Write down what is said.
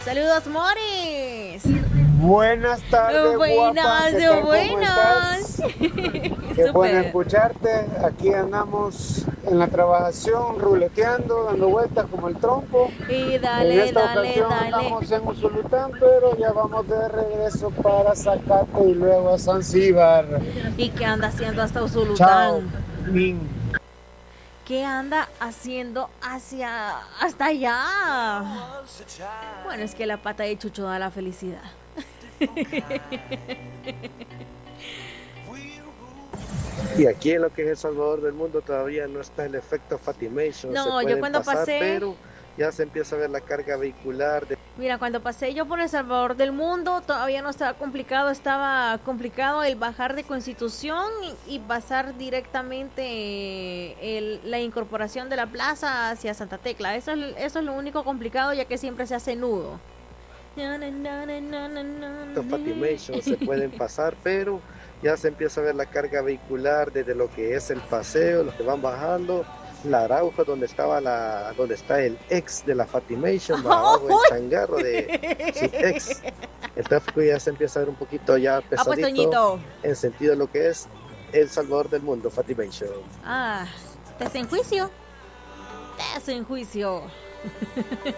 Saludos, Moris. Buenas tardes, buenas, guapa. ¿Qué tal? buenas. ¿Cómo estás? Qué bueno escucharte. Aquí andamos en la trabajación, ruleteando, dando vueltas como el trompo. Y En dale, esta dale, ocasión dale. andamos en Usulután, pero ya vamos de regreso para Zacate y luego a Zanzíbar. ¿Y qué anda haciendo hasta Chao, Usulután? Min. ¿Qué anda haciendo hasta allá? Bueno, es que la pata de Chucho da la felicidad. Y aquí en lo que es El Salvador del Mundo todavía no está el efecto Fatimation. No, se yo cuando pasé, pero ya se empieza a ver la carga vehicular. Mira, cuando pasé yo por El Salvador del Mundo, todavía no estaba complicado el bajar de Constitución y pasar directamente la incorporación de la plaza hacia Santa Tecla. Eso es lo único complicado, ya que siempre se hace nudo. Fatimation se pueden pasar, pero ya se empieza a ver la carga vehicular desde lo que es el paseo, los que van bajando, la Araujo, donde está el ex de la Fatimation, abajo el changarro de su ex. El tráfico ya se empieza a ver un poquito ya pesadito en sentido de lo que es El Salvador del Mundo, Fatimation. ¿Estás en juicio? Estás en juicio.